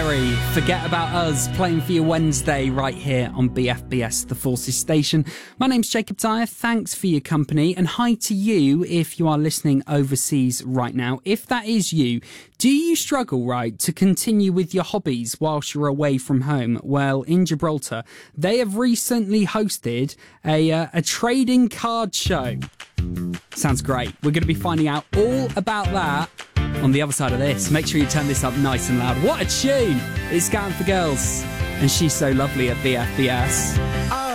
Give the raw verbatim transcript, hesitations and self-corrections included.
Berry, Forget About Us, playing for your Wednesday right here on B F B S, the Forces station. My name's Jacob Dyer, thanks for your company, and hi to you if you are listening overseas right now. If that is you, do you struggle, right, to continue with your hobbies whilst you're away from home? Well, in Gibraltar, they have recently hosted a, uh, a trading card show. Sounds great. We're going to be finding out all about that on the other side of this. Make sure you turn this up nice and loud. What a tune! It's Scouting for Girls, and she's so lovely at B F B S.